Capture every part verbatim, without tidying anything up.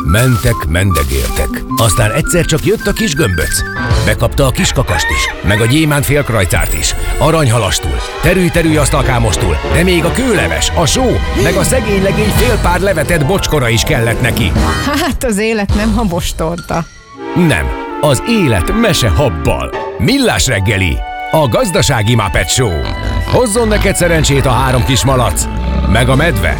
Mentek, mendegértek. Aztán egyszer csak jött a kis gömböc. Bekapta a kis kakast is, meg a gyémánt félkrajcárt is, aranyhalastul, terű-terű asztalkámostul, de még a kőleves, a só, meg a szegény legény fél pár levetett bocskora is kellett neki. Hát az élet nem habostorta. Nem, az élet mese habbal. Millás reggeli, a gazdasági Muppet Show. Hozzon neked szerencsét a három kis malac, meg a medve.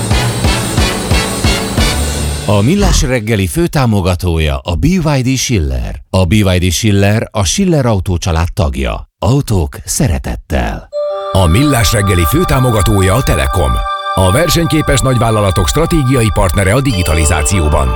A Millás reggeli főtámogatója a bé vé dé Schiller. A bé vé dé Schiller a Schiller Autó család tagja. Autók szeretettel. A Millás reggeli főtámogatója a Telekom. A versenyképes nagyvállalatok stratégiai partnere a digitalizációban.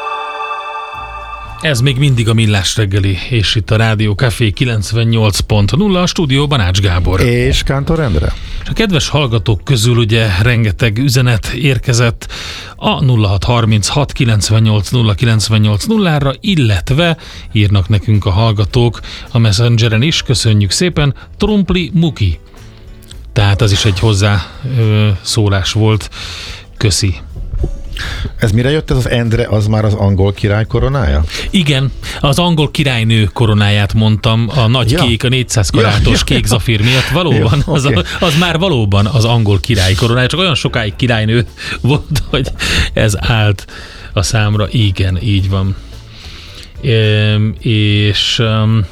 Ez még mindig a Millás reggeli, és itt a Rádió Café kilencvennyolc pont nulla, a stúdióban Ács Gábor. És Kántor Endre. A kedves hallgatók közül ugye rengeteg üzenet érkezett a nulla hat harminchat kilencvennyolc nulla kilencvennyolc nullára, illetve írnak nekünk a hallgatók a Messengeren is, köszönjük szépen, Trumpli Muki. Tehát az is egy hozzá ö, szólás volt. Köszi. Ez mire jött ez az Endre, az már az angol király koronája? Igen, az angol királynő koronáját mondtam, a nagy ja. kék, a négyszáz karátos ja, kék zafír miatt. Valóban, jó, az, okay. a, az már valóban az angol király koronája, csak olyan sokáig királynő volt, hogy ez állt a számra. Igen, így van. E, és... Um,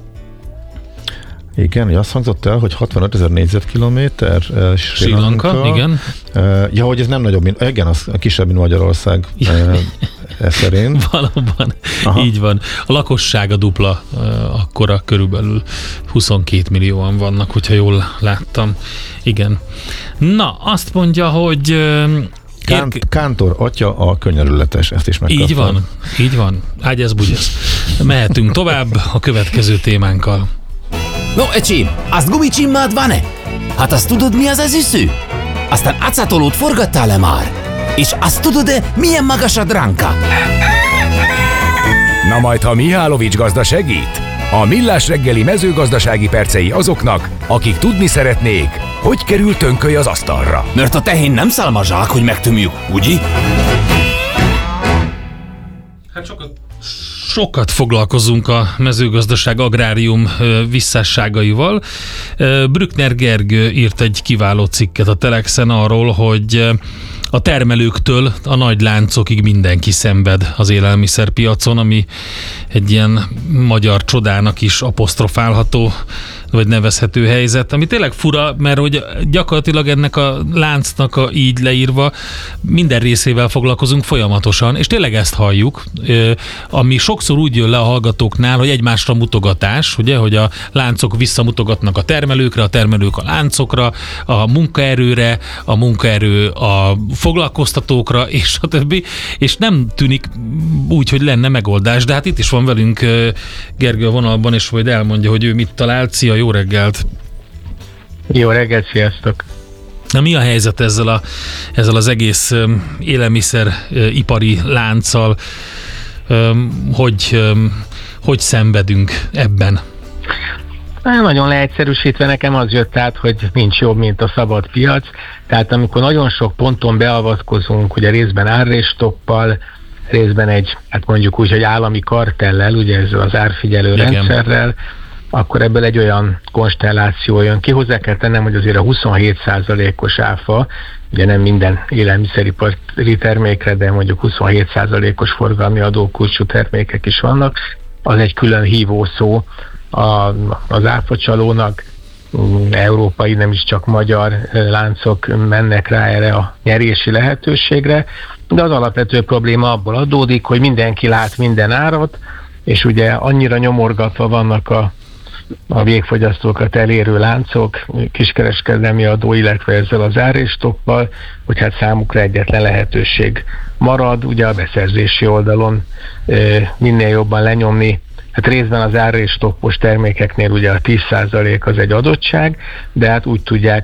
Igen, azt hangzott el, hogy hatvanöt ezer négyzetkilométer uh, Sri Lanka, igen. Uh, ja, hogy ez nem nagyobb, mint, igen, az kisebb, mint Magyarország uh, ez szerint. Valóban, aha. Így van. A lakossága dupla, uh, akkora körülbelül huszonkét millióan vannak, hogyha jól láttam. Igen. Na, azt mondja, hogy... Uh, Kánt, ér... Kántor atya a könyörületes, ezt is megkaptam. Így van, így van. Ágyez bugyesz. Mehetünk tovább a következő témánkkal. No, ecsim, azt gumicsimmád van-e? Hát azt tudod, mi az az üsző? Aztán acatolót forgattál-e már? És azt tudod-e, milyen magas a dránka? Na majd, ha Mihálovics gazda segít, a Millás reggeli mezőgazdasági percei azoknak, akik tudni szeretnék, hogy kerül tönköly az asztalra. Mert a tehén nem szálmazsák, hogy megtömjük, ugye? Hát sokat Sokat foglalkozunk a mezőgazdaság agrárium visszásságaival. Brückner Gergő írt egy kiváló cikket a Telexen arról, hogy a termelőktől a nagy láncokig mindenki szenved az élelmiszerpiacon, ami egy ilyen magyar csodának is apostrofálható, vagy nevezhető helyzet, ami tényleg fura, mert hogy gyakorlatilag ennek a láncnak a így leírva minden részével foglalkozunk folyamatosan, és tényleg ezt halljuk, ami sokszor úgy jön le a hallgatóknál, hogy egymásra mutogatás, ugye, hogy a láncok visszamutogatnak a termelőkre, a termelők a láncokra, a munkaerőre, a munkaerő a foglalkoztatókra, és a többi, és nem tűnik úgy, hogy lenne megoldás, de hát itt is van velünk Gergő a vonalban, és majd elmondja, hogy ő mit talált. Szia, jó reggelt! Jó reggelt, sziasztok! Na, mi a helyzet ezzel, a, ezzel az egész élelmiszer ipari lánccal? Hogy, hogy szenvedünk ebben? Nagyon leegyszerűsítve nekem az jött át, hogy nincs jobb, mint a szabad piac. Tehát amikor nagyon sok ponton beavatkozunk, ugye részben árréstoppal, részben egy, hát mondjuk úgy, hogy állami kartellel, ugye ezzel az árfigyelő igen. rendszerrel, akkor ebből egy olyan konstelláció jön ki. Hozzá kell tennem, hogy azért a huszonhét százalékos áfa, ugye nem minden élelmiszeripari termékre, de mondjuk huszonhét százalékos forgalmi adókulcsú termékek is vannak, az egy külön hívószó a, az áfacsalónak. Európai, nem is csak magyar láncok mennek rá erre a nyerési lehetőségre, de az alapvető probléma abból adódik, hogy mindenki lát minden árat, és ugye annyira nyomorgatva vannak a, a végfogyasztókat elérő láncok, kiskereskedelmi adó, illetve ezzel az árréstoppal, hogy hát számukra egyetlen lehetőség marad, ugye a beszerzési oldalon e, minél jobban lenyomni. Hát részben az árréstoppos termékeknél ugye a tíz százalék az egy adottság, de hát úgy tudják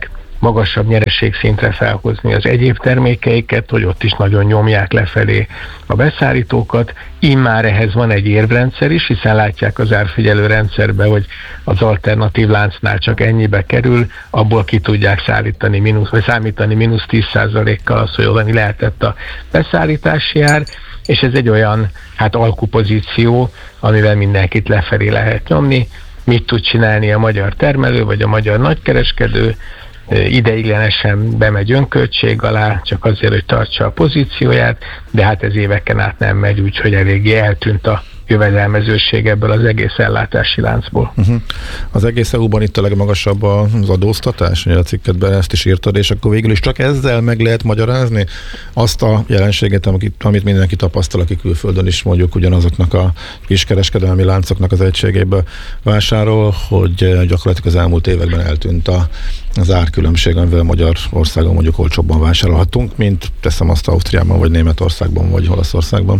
magasabb nyereségszintre felhozni az egyéb termékeiket, hogy ott is nagyon nyomják lefelé a beszállítókat. Immár ehhez van egy érvrendszer is, hiszen látják az árfigyelő rendszerbe, hogy az alternatív láncnál csak ennyibe kerül, abból ki tudják szállítani mínusz, vagy számítani mínusz tíz százalékkal az, hogy oldani lehetett a beszállítási ár, és ez egy olyan hát alkupozíció, amivel mindenkit lefelé lehet nyomni. Mit tud csinálni a magyar termelő, vagy a magyar nagykereskedő? Ideiglenesen bemegy önköltség alá, csak azért, hogy tartsa a pozícióját, de hát ez éveken át nem megy, úgyhogy eléggé eltűnt a jövedelmezőség ebből az egész ellátási láncból. Uh-huh. Az egész é u-ban itt a legmagasabb az adóztatás, ugye a cikketben ezt is írtad, és akkor végül is csak ezzel meg lehet magyarázni azt a jelenséget, amit mindenki tapasztal, aki külföldön is mondjuk ugyanazoknak a kiskereskedelmi láncoknak az egységéből vásárol, hogy gyakorlatilag az elmúlt években eltűnt a, az árkülönbség, amivel Magyarországon mondjuk olcsóbban vásárolhatunk, mint teszem azt Ausztriában, vagy Németországban, vagy Olaszországban.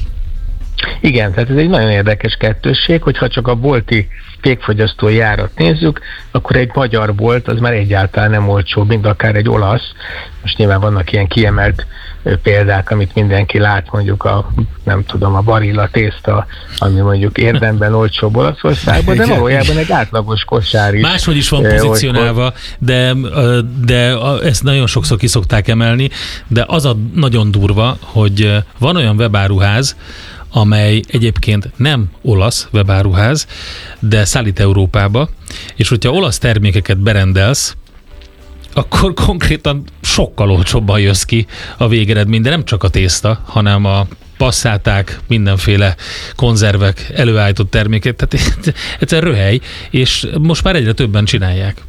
Igen, tehát ez egy nagyon érdekes kettősség, hogyha csak a bolti végfogyasztói árat nézzük, akkor egy magyar bolt az már egyáltalán nem olcsó, mint akár egy olasz. Most nyilván vannak ilyen kiemelt példák, amit mindenki lát, mondjuk a, nem tudom, a Barilla tészta, ami mondjuk érdemben olcsóbb Olaszországban, de valójában egy átlagos kosár is. Máshogy is van pozícionálva, de, de ezt nagyon sokszor ki szokták emelni, de az a nagyon durva, hogy van olyan webáruház, amely egyébként nem olasz webáruház, de szállít Európába, és hogyha olasz termékeket berendelsz, akkor konkrétan sokkal olcsóbban jössz ki a végeredmény, de nem csak a tészta, hanem a passzáták, mindenféle konzervek, előállított termékek, tehát egyszerűen röhely, és most már egyre többen csinálják.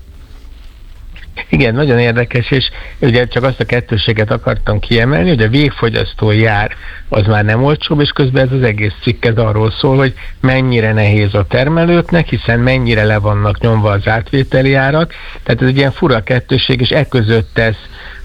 Igen, nagyon érdekes, és ugye csak azt a kettőséget akartam kiemelni, hogy a végfogyasztói ár az már nem olcsóbb, és közben ez az egész cikk ez arról szól, hogy mennyire nehéz a termelőknek, hiszen mennyire le vannak nyomva az átvételi árak, tehát ez egy ilyen fura kettőség, és e között tesz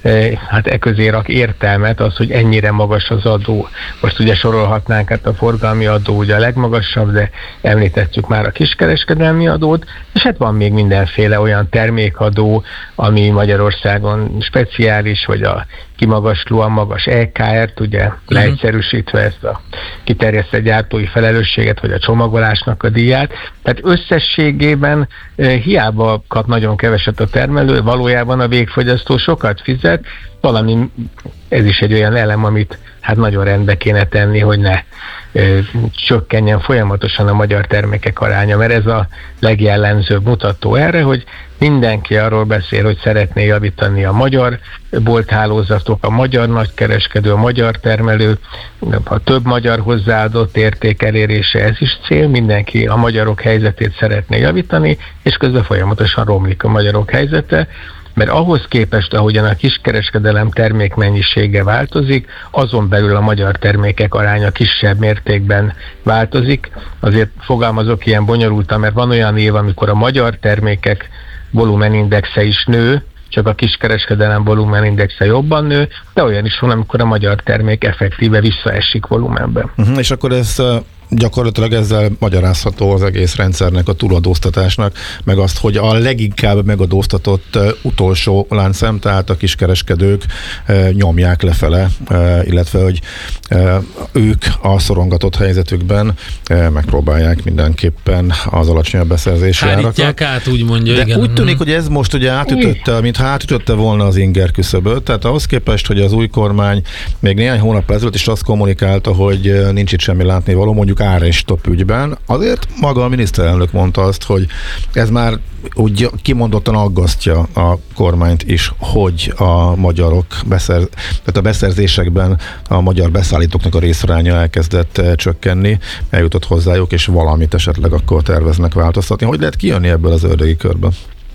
hát e közé rak értelmet az, hogy ennyire magas az adó. Most ugye sorolhatnánk, hát a forgalmi adó ugye a legmagasabb, de említettük már a kiskereskedelmi adót, és hát van még mindenféle olyan termékadó, ami Magyarországon speciális, vagy a kimagaslóan magas é ká er-t, ugye uh-huh. leegyszerűsítve ezt a kiterjesztett gyártói felelősséget, vagy a csomagolásnak a díját. Tehát összességében e, hiába kap nagyon keveset a termelő, valójában a végfogyasztó sokat fizet, valami, ez is egy olyan elem, amit hát nagyon rendbe kéne tenni, hogy ne ö, csökkenjen folyamatosan a magyar termékek aránya, mert ez a legjellemzőbb mutató erre, hogy mindenki arról beszél, hogy szeretné javítani a magyar bolthálózatok, a magyar nagykereskedő, a magyar termelő, a több magyar hozzáadott érték elérése, ez is cél, mindenki a magyarok helyzetét szeretné javítani, és közben folyamatosan romlik a magyarok helyzete, mert ahhoz képest, ahogyan a kiskereskedelem termékmennyisége változik, azon belül a magyar termékek aránya kisebb mértékben változik. Azért fogalmazok ilyen bonyolultan, mert van olyan év, amikor a magyar termékek volumenindexe is nő, csak a kiskereskedelem volumenindexe jobban nő, de olyan is van, amikor a magyar termék effektíve visszaesik volumenben. Uh-huh, és akkor ez gyakorlatilag ezzel magyarázható az egész rendszernek, a túladóztatásnak, meg azt, hogy a leginkább megadóztatott uh, utolsó láncszem, tehát a kiskereskedők uh, nyomják lefele, uh, illetve hogy uh, ők a szorongatott helyzetükben uh, megpróbálják mindenképpen az alacsonyabb beszerzési árakat. Hárítják át, úgy mondja, de igen. úgy tűnik, hogy ez most ugye átütötte, mintha átütötte volna az inger küszöböt, tehát ahhoz képest, hogy az új kormány még néhány hónap ezelőtt is azt kommunikálta, hogy nincs itt semmi látnivaló, mondjuk árestop ügyben. Azért maga a miniszterelnök mondta azt, hogy ez már úgy kimondottan aggasztja a kormányt is, hogy a magyarok beszer, tehát a beszerzésekben a magyar beszállítóknak a részaránya elkezdett csökkenni, eljutott hozzájuk, és valamit esetleg akkor terveznek változtatni. Hogy lehet kijönni ebből az ördögi körbe?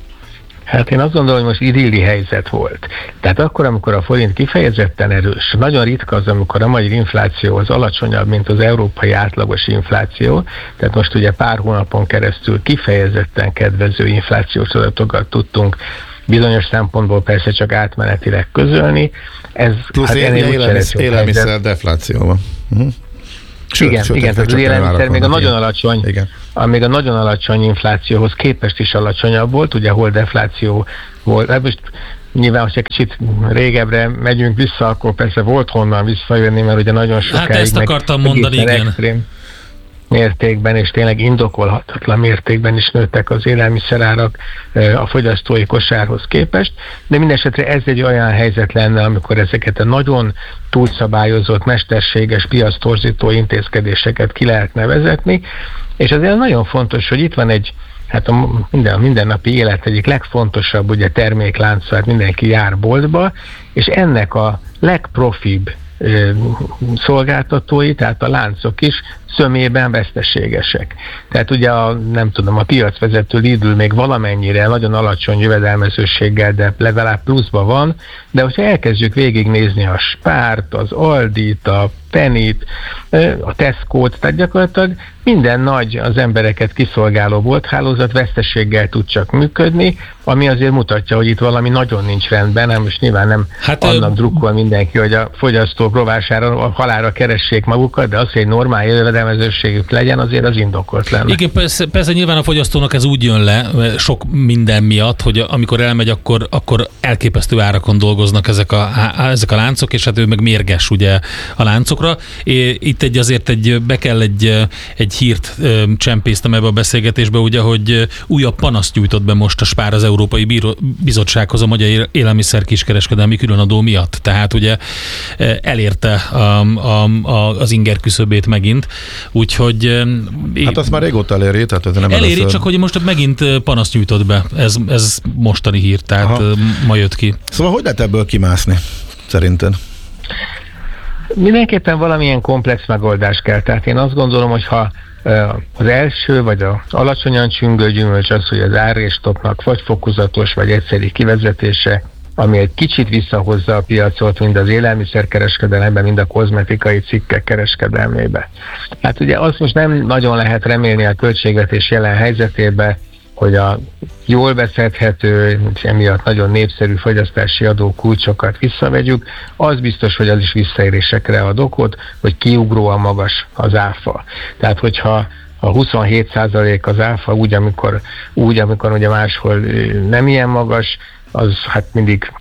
Hát én azt gondolom, hogy most idilli helyzet volt. Tehát akkor, amikor a forint kifejezetten erős, nagyon ritka az, amikor a magyar infláció az alacsonyabb, mint az európai átlagos infláció, tehát most ugye pár hónapon keresztül kifejezetten kedvező inflációs adatokat tudtunk bizonyos szempontból persze csak átmenetileg közölni. Ez plusz hát élelmiszer, élelmiszer deflációban. Uh-huh. Sőt, igen, sőt, igen, tehát az élelmiszer még a nagyon alacsony, igen. a, még a nagyon alacsony inflációhoz képest is alacsonyabb volt, ugye hol defláció volt, hát most nyilván, hogyha kicsit régebbre megyünk vissza, akkor persze volt honnan visszajönni, mert ugye nagyon sokáig Hát ezt akartam mondani, igen. Extrém mértékben, és tényleg indokolhatatlan mértékben is nőttek az élelmiszerárak a fogyasztói kosárhoz képest, de mindesetre ez egy olyan helyzet lenne, amikor ezeket a nagyon túlszabályozott, mesterséges piactorzító intézkedéseket ki lehetne vezetni, és azért nagyon fontos, hogy itt van egy, hát a minden, mindennapi élet egyik legfontosabb ugye terméklánc, hát mindenki jár boltba, és ennek a legprofibb szolgáltatói, tehát a láncok is szömében veszteségesek. Tehát ugye a, nem tudom, a piacvezető Lidl még valamennyire nagyon alacsony jövedelmezőséggel, de legalább pluszban van, de hogyha elkezdjük végignézni a Spárt, az Aldit, a Pennyt, a Tesco-t, tehát gyakorlatilag minden nagy az embereket kiszolgáló bolthálózat veszteséggel tud csak működni, ami azért mutatja, hogy itt valami nagyon nincs rendben, nem, most nyilván nem hát annak drukkol mindenki, hogy a fogyasztók rovására, a halálra keressék magukat, de az, hogy egy normál jövedelmezőségük legyen, azért az indokolt lenne. Igen, persze, persze nyilván a fogyasztónak ez úgy jön le, sok minden miatt, hogy amikor elmegy, akkor, akkor elképesztő árakon dolgoznak ezek a, ezek a láncok, és hát ő meg mérges ugye a láncokra. Itt egy azért egy, be kell egy, egy hírt csempésztem ebbe a beszélgetésbe, ugye, hogy újabb panaszt nyújtott be most a Spár az Európai Bíró, Bizottsághoz a Magyar Élelmiszer Kiskereskedelmi Különadó miatt. Tehát ugye elérte a, a, a, az inger küszöbét megint, úgyhogy... Hát azt már régóta eléri, tehát ez nem eléri, először. csak hogy most megint panaszt nyújtott be. Ez, ez mostani hír, tehát Aha. ma jött ki. Szóval hogy lehet ebből kimászni, szerinted? Mindenképpen valamilyen komplex megoldás kell. Tehát én azt gondolom, hogy ha az első, vagy az alacsonyan csüngő gyümölcs az, hogy az árréstopnak vagy fokozatos, vagy egyszerű kivezetése, ami egy kicsit visszahozza a piacot, mind az élelmiszerkereskedelemben, mind a kozmetikai cikkek kereskedelmébe. Hát ugye azt most nem nagyon lehet remélni a költségvetés jelen helyzetében, hogy a jól beszedhető, emiatt nagyon népszerű fogyasztási adó kulcsokat visszavegyük, az biztos, hogy az is visszaérésekre ad okot, hogy kiugróan magas az áfa. Tehát, hogyha a huszonhét százalék az áfa úgy, amikor, úgy, amikor ugye máshol nem ilyen magas, az hát mindig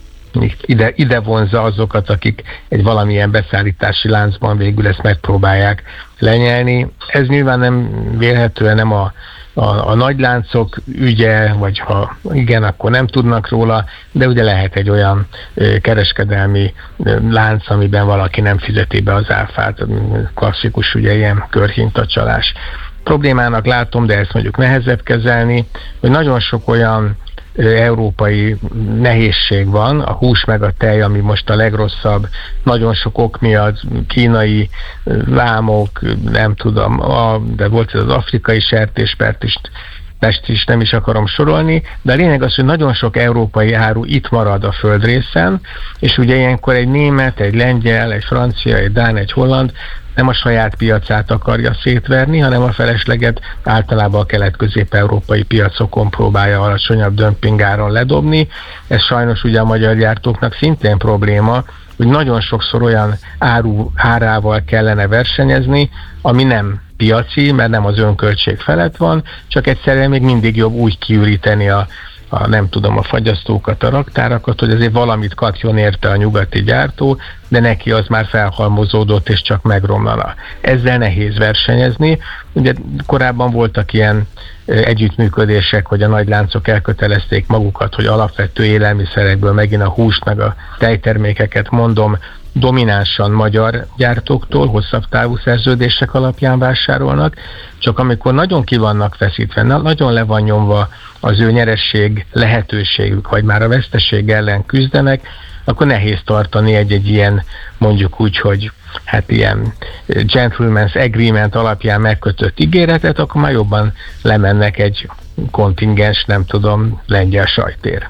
ide, ide vonzza azokat, akik egy valamilyen beszállítási láncban végül ezt megpróbálják lenyelni. Ez nyilván nem vélhetően nem a A, a nagyláncok ügye, vagy ha igen, akkor nem tudnak róla, de ugye lehet egy olyan ö, kereskedelmi ö, lánc, amiben valaki nem fizeti be az áfát, klasszikus ugye ilyen körhintacsalás. Problémának látom, de ezt mondjuk nehezebb kezelni, hogy nagyon sok olyan ö, európai nehézség van, a hús meg a tej, ami most a legrosszabb, nagyon sok ok miatt, kínai ö, vámok, nem tudom, a, de volt ez az afrikai sertéspert is, ezt is nem is akarom sorolni, de a lényeg az, hogy nagyon sok európai áru itt marad a földrészen, és ugye ilyenkor egy német, egy lengyel, egy francia, egy dán, egy holland nem a saját piacát akarja szétverni, hanem a felesleget általában a kelet-közép-európai piacokon próbálja alacsonyabb dömpingáron ledobni. Ez sajnos ugye a magyar gyártóknak szintén probléma, hogy nagyon sokszor olyan áru árával kellene versenyezni, ami nem piaci, mert nem az önköltség felett van, csak egyszerűen még mindig jobb úgy kiüríteni a, a nem tudom, a fagyasztókat, a raktárakat, hogy azért valamit kapjon érte a nyugati gyártó, de neki az már felhalmozódott és csak megromlana. Ezzel nehéz versenyezni. Ugye korábban voltak ilyen együttműködések, hogy a nagyláncok elkötelezték magukat, hogy alapvető élelmiszerekből megint a húst meg a tejtermékeket mondom, dominánsan magyar gyártóktól hosszabb távú szerződések alapján vásárolnak, csak amikor nagyon ki vannak feszítve, nagyon le van nyomva az ő nyeresség lehetőségük, vagy már a veszteség ellen küzdenek, akkor nehéz tartani egy-egy ilyen, mondjuk úgy, hogy hát ilyen gentleman's agreement alapján megkötött ígéretet, akkor már jobban lemennek egy kontingens, nem tudom, lengyel sajtér.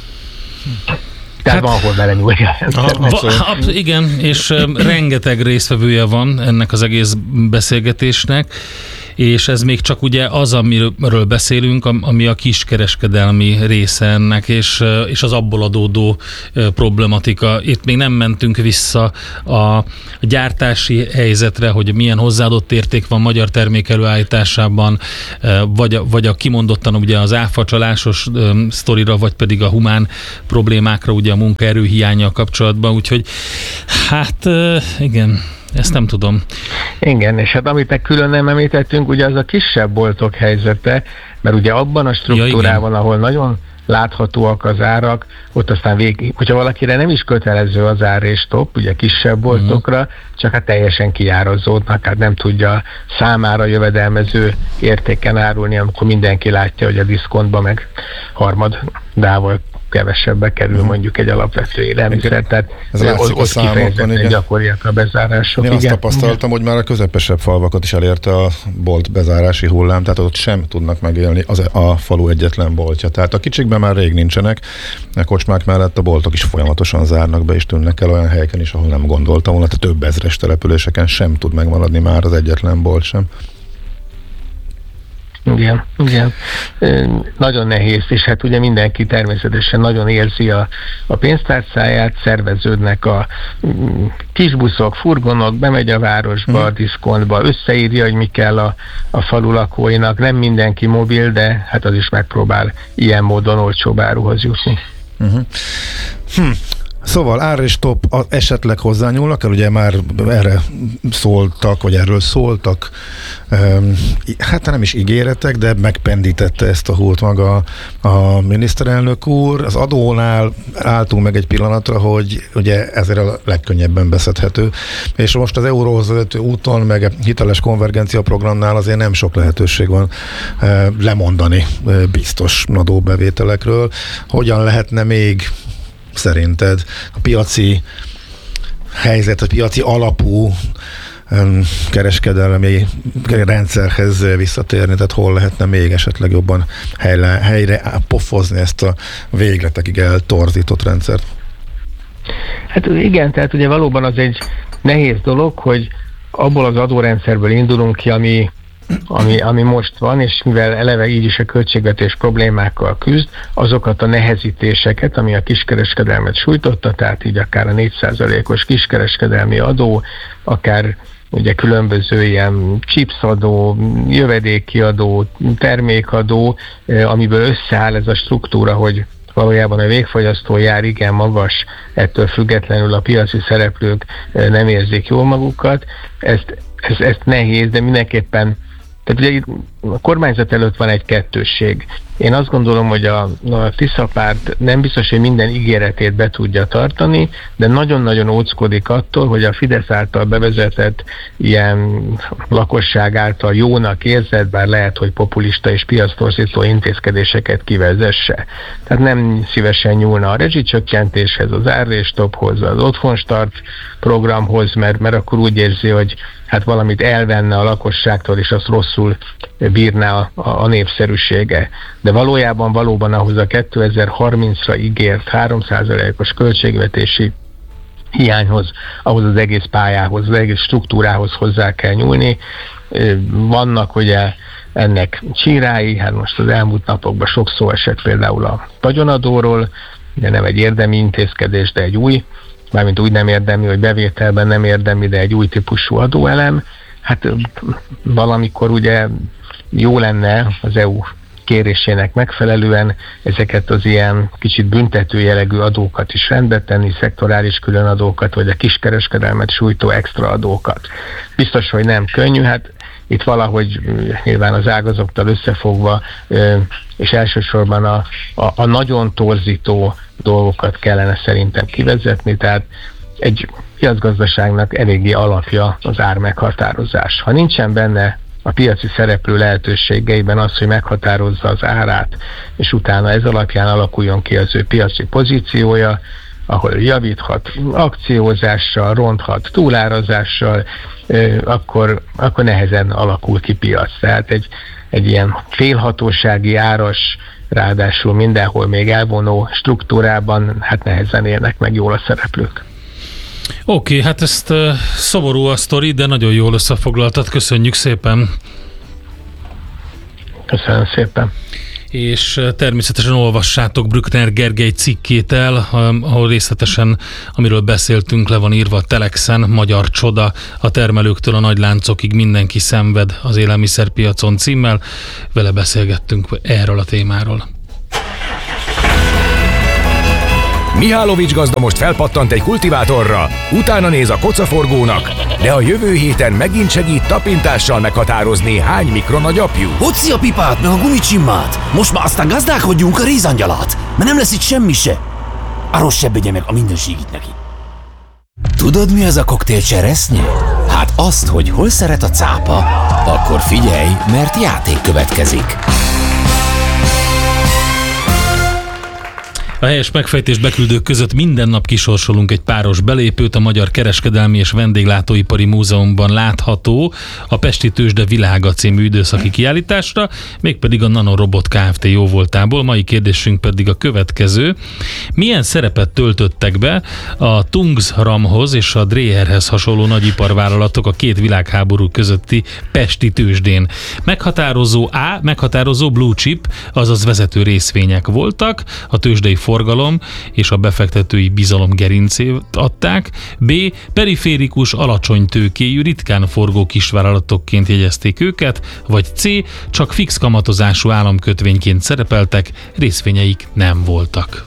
Tehát hát, van hol vele nyúlni. Igen, és rengeteg résztvevője van ennek az egész beszélgetésnek, és ez még csak ugye az, amiről beszélünk, ami a kiskereskedelmi része ennek, és, és az abból adódó problematika. Itt még nem mentünk vissza a gyártási helyzetre, hogy milyen hozzáadott érték van magyar termék előállításában, vagy a, vagy a kimondottan ugye az áfacsalásos sztorira, vagy pedig a humán problémákra, ugye a munkaerő hiánnyal kapcsolatban, úgyhogy hát igen, ezt nem tudom. Igen, és hát amit meg külön nem említettünk, ugye az a kisebb boltok helyzete, mert ugye abban a struktúrában, ja, ahol nagyon láthatóak az árak, ott aztán végig, hogyha valakire nem is kötelező az ár és stop, ugye kisebb boltokra, uh-huh. csak hát teljesen kiárazódnak, hát nem tudja számára jövedelmező értéken árulni, amikor mindenki látja, hogy a diszkontba meg harmadával kevesebbe kerül mondjuk egy alapvető élelmiszer, tehát ez látszik a számokban, igen. Gyakoriak a bezárások. Én igen. azt tapasztaltam, hogy már a közepesebb falvakat is elérte a bolt bezárási hullám, tehát ott sem tudnak megélni az a falu egyetlen boltja. Tehát a kicsikben már rég nincsenek, a kocsmák mellett a boltok is folyamatosan zárnak be, és tűnnek el olyan helyeken is, ahol nem gondoltam volna, tehát több ezres településeken sem tud megmaradni már az egyetlen bolt sem. Igen, igen. Nagyon nehéz, és hát ugye mindenki természetesen nagyon érzi a, a pénztárcáját, szerveződnek a kisbuszok, furgonok, bemegy a városba, a diszkontba, összeírja, hogy mi kell a, a falu lakóinak, nem mindenki mobil, de hát az is megpróbál ilyen módon olcsóbb áruhoz jutni. Uh-huh. Hm. Szóval ár és top esetleg hozzányúlnak el, ugye már erre szóltak, vagy erről szóltak, hát nem is ígéretek, de megpendítette ezt a húrt maga a miniszterelnök úr. Az adónál álltunk meg egy pillanatra, hogy ugye ezért a legkönnyebben beszedhető, és most az euróhoz vezető úton, meg a hiteles konvergencia programnál azért nem sok lehetőség van lemondani biztos adóbevételekről. Hogyan lehetne még szerinted a piaci helyzet, a piaci alapú um, kereskedelmi rendszerhez visszatérni, tehát hol lehetne még esetleg jobban helyre, helyre pofozni ezt a végletekig eltorzított rendszert? Hát igen, tehát ugye valóban az egy nehéz dolog, hogy abból az adórendszerből indulunk ki, ami Ami, ami most van, és mivel eleve így is a költségvetés problémákkal küzd, azokat a nehezítéseket, ami a kiskereskedelmet sújtotta, tehát így akár a négy százalékos kiskereskedelmi adó, akár ugye különböző ilyen chipsadó, jövedéki adó, termékadó, amiből összeáll ez a struktúra, hogy valójában a végfogyasztó jár igen magas, ettől függetlenül a piaci szereplők nem érzik jól magukat. Ezt, ez, ezt nehéz, de mindenképpen. Tehát ugye a kormányzat előtt van egy kettősség. Én azt gondolom, hogy a, a Tisza párt nem biztos, hogy minden ígéretét be tudja tartani, de nagyon-nagyon óckodik attól, hogy a Fidesz által bevezetett ilyen lakosság által jónak érzett, bár lehet, hogy populista és piactorzító intézkedéseket kivezesse. Tehát nem szívesen nyúlna a rezsicsökkentéshez, az árréstophoz, az otthonstart programhoz, mert, mert akkor úgy érzi, hogy hát valamit elvenne a lakosságtól, és azt rosszul bírná a, a népszerűsége. De valójában valóban ahhoz a kétezer-harmincra ígért három százalékos költségvetési hiányhoz, ahhoz az egész pályához, az egész struktúrához hozzá kell nyúlni. Vannak ugye ennek csírái, hát most az elmúlt napokban sok szó esett például a vagyonadóról, de nem egy érdemi intézkedés, de egy új, mármint úgy nem érdemi, hogy bevételben nem érdemi, de egy új típusú adóelem. Hát valamikor ugye jó lenne az é u kérésének megfelelően ezeket az ilyen kicsit büntető jellegű adókat is rendbe tenni, szektorális különadókat, vagy a kiskereskedelmet sújtó extra adókat. Biztos, hogy nem könnyű, hát itt valahogy nyilván az ágazattal összefogva, és elsősorban a, a, a nagyon torzító dolgokat kellene szerintem kivezetni, tehát egy piacgazdaságnak eléggé alapja az ár meghatározás. Ha nincsen benne a piaci szereplő lehetőségeiben az, hogy meghatározza az árát, és utána ez alapján alakuljon ki az ő piaci pozíciója, ahol javíthat akciózással, ronthat túlárazással, akkor, akkor nehezen alakul ki piac. Tehát egy, egy ilyen félhatósági áras, ráadásul mindenhol még elvonó struktúrában hát nehezen élnek meg jól a szereplők. Oké, okay, hát ezt uh, szomorú a sztori, de nagyon jól összefoglaltad, köszönjük szépen. Köszönöm szépen. És természetesen olvassátok Brückner Gergely cikkét el, ahol részletesen, amiről beszéltünk, le van írva a Telexen, Magyar csoda, a termelőktől a nagyláncokig mindenki szenved az élelmiszerpiacon címmel. Vele beszélgettünk erről a témáról. Mihálovics gazda most felpattant egy kultivátorra, utána néz a kocaforgónak, de a jövő héten megint segít tapintással meghatározni, hány mikron a gyapjú. Hoci a pipát, meg a gumicsimmát! Most már aztán gazdálkodjunk a rézangyalat, mert nem lesz itt semmi se. A rossz se begye meg a mindenségit neki. Tudod, mi az a koktél cseresznye? Hát azt, hogy hol szeret a cápa, akkor figyelj, mert játék következik. A helyes megfejtés beküldők között minden nap kisorsolunk egy páros belépőt. A Magyar Kereskedelmi és Vendéglátóipari Múzeumban látható a Pesti Tőzsde Világa című időszaki kiállításra, mégpedig a Nanorobot Kft. Jóvoltából. Mai kérdésünk pedig a következő. Milyen szerepet töltöttek be a Tungsramhoz és a Dreherhez hasonló nagyiparvállalatok a két világháború közötti pesti tőzsdén? Meghatározó A, meghatározó blue chip, azaz vezető részvények voltak, a tőzsdei forgalom és a befektetői bizalom gerincét adták. B. Periférikus, alacsony tőkéjű, ritkán forgó kisvállalatokként jegyezték őket, vagy C. Csak fix kamatozású államkötvényként szerepeltek, részvényeik nem voltak.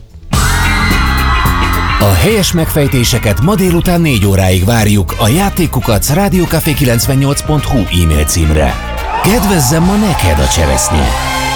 A helyes megfejtéseket ma délután négy óráig várjuk a játékukac rádiókafé kilencvennyolc pont hu e-mail címre. Kedvezzem ma neked a cseresznye!